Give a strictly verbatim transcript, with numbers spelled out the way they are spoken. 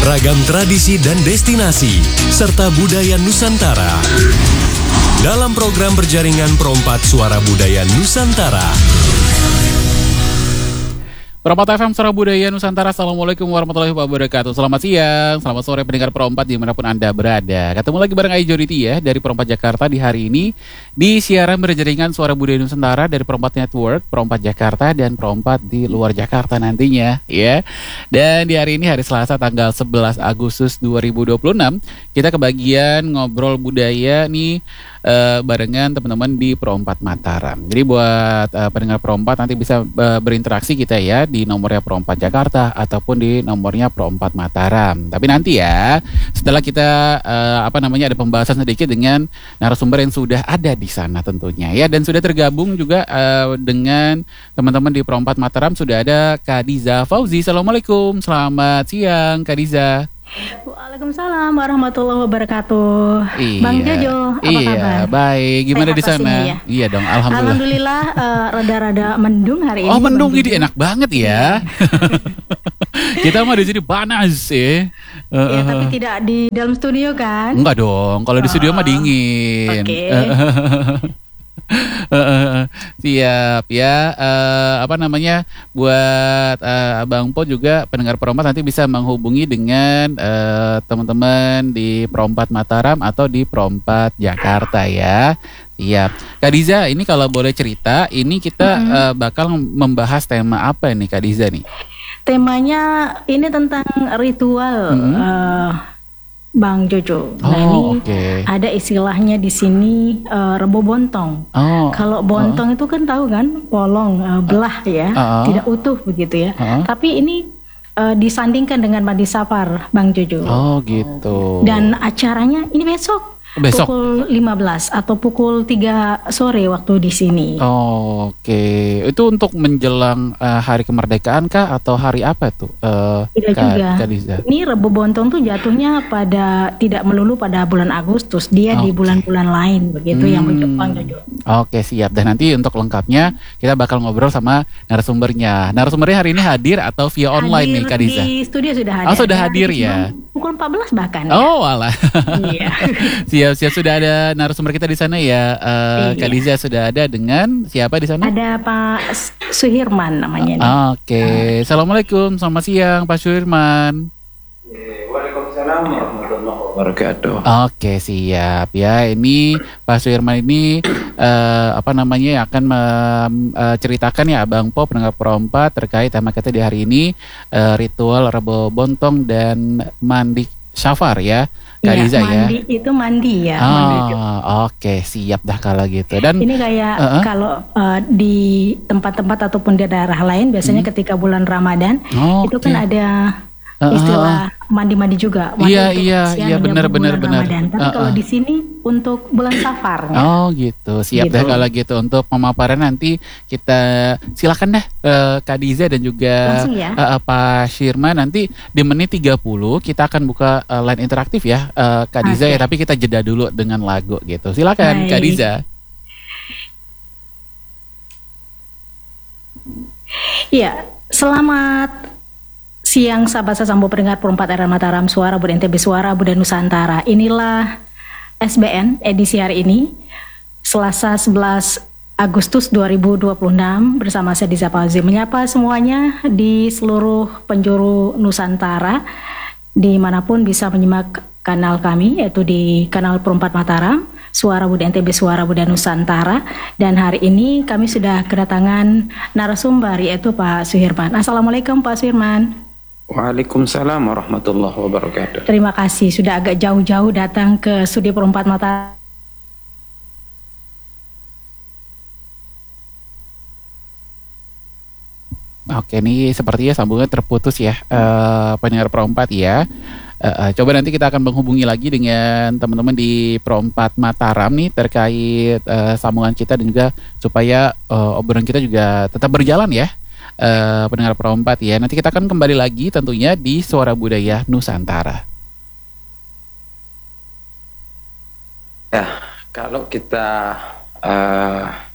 ragam tradisi dan destinasi, serta budaya Nusantara. Dalam program berjaringan Perompat Suara Budaya Nusantara. Perompat F M Suara Budaya Nusantara. Assalamualaikum warahmatullahi wabarakatuh. Selamat siang, selamat sore pendengar Perompat dimanapun Anda berada. Ketemu lagi bareng Aijoriti ya dari Perompat Jakarta di hari ini di siaran berjaringan Suara Budaya Nusantara dari Perompat Network, Perompat Jakarta dan Perompat di luar Jakarta nantinya ya. Dan di hari ini hari Selasa tanggal sebelas Agustus dua ribu dua puluh enam kita kebagian ngobrol budaya nih Uh, barengan teman-teman di Perompat Mataram. Jadi buat uh, pendengar Perompat nanti bisa uh, berinteraksi kita ya di nomornya Perompat Jakarta ataupun di nomornya Perompat Mataram. Tapi nanti ya setelah kita uh, apa namanya ada pembahasan sedikit dengan narasumber yang sudah ada di sana tentunya ya, dan sudah tergabung juga uh, dengan teman-teman di Perompat Mataram sudah ada Khadiza Fauzi. Assalamualaikum, selamat siang Khadiza. Waalaikumsalam warahmatullahi wabarakatuh. Iya, Bang Jojo, apa iya, kabar? Baik, gimana di sana? Ya? Iya dong, alhamdulillah. Alhamdulillah uh, rada-rada mendung hari ini. Oh, mendung ini enak banget ya. Kita mah di sini panas ya. Uh, ya, tapi tidak di dalam studio kan? Enggak dong, kalau di studio oh, mah dingin. Oke. Okay. Uh, uh, siap ya, uh, apa namanya buat uh, Abang Po juga pendengar Perompat nanti bisa menghubungi dengan uh, teman-teman di Perompat Mataram atau di Perompat Jakarta ya. Siap. Khadiza, ini kalau boleh cerita, ini kita mm-hmm. uh, bakal membahas tema apa ini Khadiza nih? Temanya ini tentang ritual. Mm-hmm. uh, Bang Jojo. Nah, oh, ini okay. ada istilahnya di sini uh, rebo bontong. Oh, Kalau bontong uh, itu kan tahu kan, polong uh, belah ya, uh, tidak utuh begitu ya. Uh, Tapi ini uh, disandingkan dengan mandi safar, Bang Jojo. Oh gitu. Dan acaranya ini besok. Besok pukul lima belas atau pukul tiga sore waktu di sini. Oh, oke. Okay. Itu untuk menjelang uh, hari kemerdekaan kah atau hari apa tuh? Uh, Tidak Kak, juga. Khadiza. Ini Rebo Bontong tuh jatuhnya pada tidak melulu pada bulan Agustus, dia okay. di bulan-bulan lain begitu hmm. yang Bang Jojo. Oke, okay, siap. Dan nanti untuk lengkapnya kita bakal ngobrol sama narasumbernya. Narasumbernya hari ini hadir atau via online hadir nih Khadiza? Di studio sudah hadir. Oh, sudah hadir ya. Pukul empat belas bahkan. Oh, alah. Iya. Siap-siap sudah ada narasumber kita di sana ya. Uh, iya. Khadiza sudah ada dengan siapa di sana? Ada Pak Suhirman namanya. Uh, Oke. Okay. Uh. Assalamualaikum. Selamat siang Pak Suhirman. Waalaikumsalam warahmatullahi wabarakatuh. Oke, siap ya. Ini Pak Suhirman ini uh, apa namanya akan menceritakan uh, ya Abang Po pendengar Perompat terkait tema kita di hari ini uh, ritual Rebo Bontong dan mandi safar ya. Khadiza ya. Mandi itu mandi ya. Oh, mandi. Oke, okay, siap dah kalau gitu. Dan ini kayak uh-uh. kalau uh, di tempat-tempat ataupun di daerah lain biasanya hmm. ketika bulan Ramadan oh, itu okay. kan ada istilah uh-uh. mandi-mandi juga. Mandi iya iya iya benar benar benar. Tapi uh-uh. kalau di sini untuk bulan Safar. Ya. Oh gitu, siap gitu. Deh kalau gitu untuk pemaparan nanti kita silakan dah uh, Khadiza dan juga ya? uh, Pak Syirman nanti di menit tiga puluh kita akan buka uh, line interaktif ya uh, Khadiza okay. ya, tapi kita jeda dulu dengan lagu gitu. Silakan Hai. Khadiza. Iya, selamat siang sahabat Sasambo pendengar Perompat R M Mataram Suara Budaya N T B Suara Budaya Nusantara. Inilah S B N edisi hari ini Selasa sebelas Agustus dua ribu dua puluh enam bersama saya Diza Fauzi menyapa semuanya di seluruh penjuru Nusantara dimanapun bisa menyimak kanal kami yaitu di kanal Perompat Mataram Suara Budaya N T B Suara Budaya Nusantara. Dan hari ini kami sudah kedatangan narasumber yaitu Pak Suhirman. Assalamualaikum Pak Suhirman. Waalaikumsalam warahmatullahi wabarakatuh. Terima kasih sudah agak jauh-jauh datang ke Studio Perompat Mataram. Oke, ini sepertinya sambungan terputus ya, uh, pendengar Perompat ya. Uh, uh, coba nanti kita akan menghubungi lagi dengan teman-teman di Perompat Mataram nih terkait uh, sambungan kita dan juga supaya uh, obrolan kita juga tetap berjalan ya. Uh, pendengar Perompat ya. Nanti kita akan kembali lagi tentunya di Suara Budaya Nusantara. Ya, kalau kita uh,